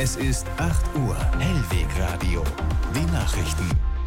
Es ist 8 Uhr. Hellwegradio. Die Nachrichten.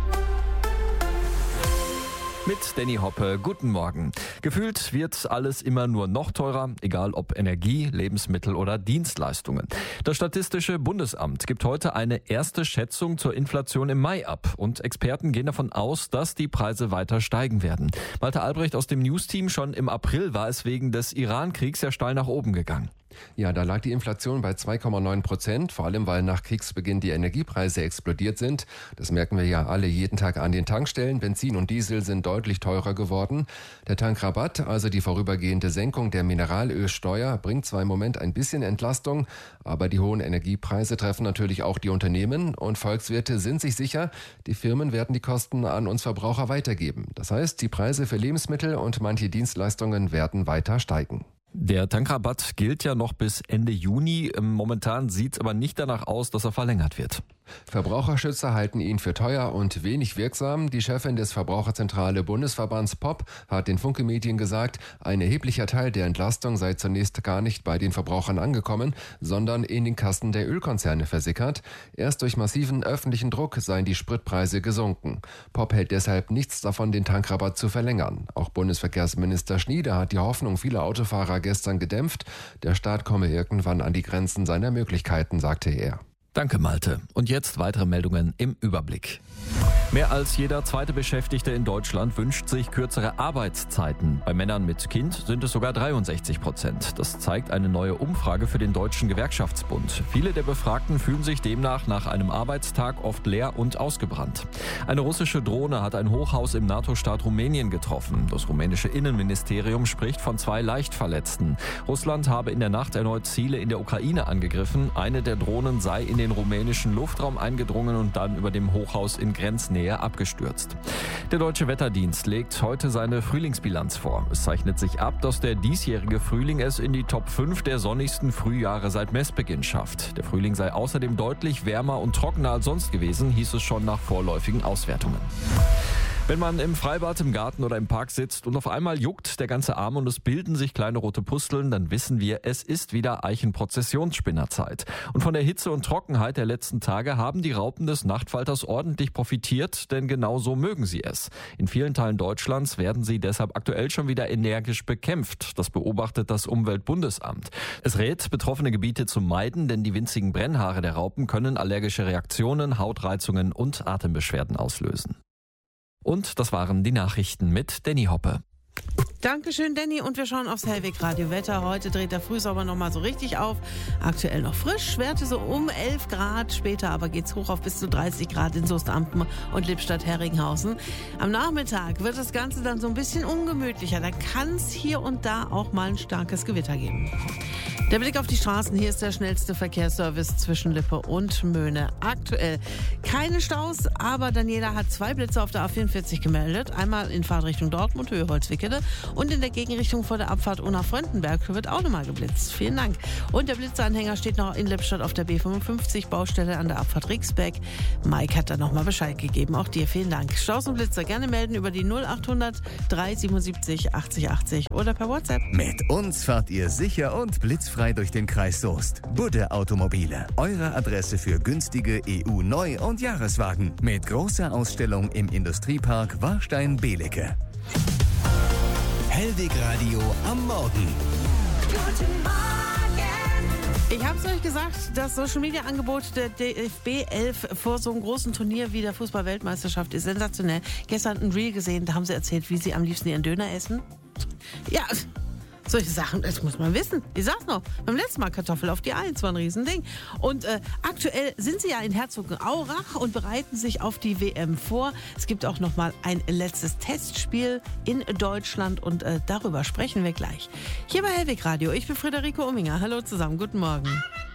Mit Danny Hoppe, guten Morgen. Gefühlt wird alles immer nur noch teurer, egal ob Energie, Lebensmittel oder Dienstleistungen. Das Statistische Bundesamt gibt heute eine erste Schätzung zur Inflation im Mai ab. Und Experten gehen davon aus, dass die Preise weiter steigen werden. Malte Albrecht aus dem News-Team, schon im April war es wegen des Iran-Kriegs ja steil nach oben gegangen. Ja, da lag die Inflation bei 2,9%, vor allem weil nach Kriegsbeginn die Energiepreise explodiert sind. Das merken wir ja alle jeden Tag an den Tankstellen. Benzin und Diesel sind deutlich teurer geworden. Der Tankrabatt, also die vorübergehende Senkung der Mineralölsteuer, bringt zwar im Moment ein bisschen Entlastung, aber die hohen Energiepreise treffen natürlich auch die Unternehmen und Volkswirte sind sich sicher, die Firmen werden die Kosten an uns Verbraucher weitergeben. Das heißt, die Preise für Lebensmittel und manche Dienstleistungen werden weiter steigen. Der Tankrabatt gilt ja noch bis Ende Juni. Momentan sieht es aber nicht danach aus, dass er verlängert wird. Verbraucherschützer halten ihn für teuer und wenig wirksam. Die Chefin des Verbraucherzentrale Bundesverbands POP hat den Funke Medien gesagt, ein erheblicher Teil der Entlastung sei zunächst gar nicht bei den Verbrauchern angekommen, sondern in den Kassen der Ölkonzerne versickert. Erst durch massiven öffentlichen Druck seien die Spritpreise gesunken. POP hält deshalb nichts davon, den Tankrabatt zu verlängern. Auch Bundesverkehrsminister Schnieder hat die Hoffnung vieler Autofahrer gestern gedämpft. Der Staat komme irgendwann an die Grenzen seiner Möglichkeiten, sagte er. Danke, Malte. Und jetzt weitere Meldungen im Überblick. Mehr als jeder zweite Beschäftigte in Deutschland wünscht sich kürzere Arbeitszeiten. Bei Männern mit Kind sind es sogar 63%. Das zeigt eine neue Umfrage für den Deutschen Gewerkschaftsbund. Viele der Befragten fühlen sich demnach nach einem Arbeitstag oft leer und ausgebrannt. Eine russische Drohne hat ein Hochhaus im NATO-Staat Rumänien getroffen. Das rumänische Innenministerium spricht von 2 Leichtverletzten. Russland habe in der Nacht erneut Ziele in der Ukraine angegriffen. Eine der Drohnen sei in den rumänischen Luftraum eingedrungen und dann über dem Hochhaus in Grenznähe abgestürzt. Der Deutsche Wetterdienst legt heute seine Frühlingsbilanz vor. Es zeichnet sich ab, dass der diesjährige Frühling es in die Top 5 der sonnigsten Frühjahre seit Messbeginn schafft. Der Frühling sei außerdem deutlich wärmer und trockener als sonst gewesen, hieß es schon nach vorläufigen Auswertungen. Wenn man im Freibad, im Garten oder im Park sitzt und auf einmal juckt der ganze Arm und es bilden sich kleine rote Pusteln, dann wissen wir, es ist wieder Eichenprozessionsspinnerzeit. Und von der Hitze und Trockenheit der letzten Tage haben die Raupen des Nachtfalters ordentlich profitiert, denn genau so mögen sie es. In vielen Teilen Deutschlands werden sie deshalb aktuell schon wieder energisch bekämpft. Das beobachtet das Umweltbundesamt. Es rät, betroffene Gebiete zu meiden, denn die winzigen Brennhaare der Raupen können allergische Reaktionen, Hautreizungen und Atembeschwerden auslösen. Und das waren die Nachrichten mit Danny Hoppe. Dankeschön, Danny. Und wir schauen aufs Hellwegradio-Wetter. Heute dreht der Frühsommer nochmal so richtig auf. Aktuell noch frisch, Werte so um 11 Grad. Später aber geht's hoch auf bis zu 30 Grad in Soest-Ampen und Lippstadt-Herringhausen. Am Nachmittag wird das Ganze dann so ein bisschen ungemütlicher. Da kann es hier und da auch mal ein starkes Gewitter geben. Der Blick auf die Straßen. Hier ist der schnellste Verkehrsservice zwischen Lippe und Möhne. Aktuell keine Staus, aber Daniela hat 2 Blitze auf der A44 gemeldet. Einmal in Fahrtrichtung Dortmund, Höhe Holzwickede. Und in der Gegenrichtung vor der Abfahrt Unna-Fröndenberg wird auch nochmal geblitzt. Vielen Dank. Und der Blitzeanhänger steht noch in Lippstadt auf der B55, Baustelle an der Abfahrt Rixbeck. Mike hat da nochmal Bescheid gegeben. Auch dir vielen Dank. Staus und Blitzer gerne melden über die 0800 377 80 80 oder per WhatsApp. Mit uns fahrt ihr sicher und blitzfrei durch den Kreis Soest. Budde Automobile. Eure Adresse für günstige EU-Neu- und Jahreswagen. Mit großer Ausstellung im Industriepark Warstein-Belecke. Hellwegradio am Morgen. Guten Morgen. Ich habe es euch gesagt, das Social-Media-Angebot der DFB 11 vor so einem großen Turnier wie der Fußball-Weltmeisterschaft ist sensationell. Gestern ein Reel gesehen, da haben sie erzählt, wie sie am liebsten ihren Döner essen. Ja, solche Sachen, das muss man wissen. Ich sag's noch, beim letzten Mal Kartoffel auf die Eins war ein Riesending. Und aktuell sind sie ja in Herzogenaurach und bereiten sich auf die WM vor. Es gibt auch noch mal ein letztes Testspiel in Deutschland und darüber sprechen wir gleich. Hier bei Hellwegradio, ich bin Friederike Umminger. Hallo zusammen, guten Morgen.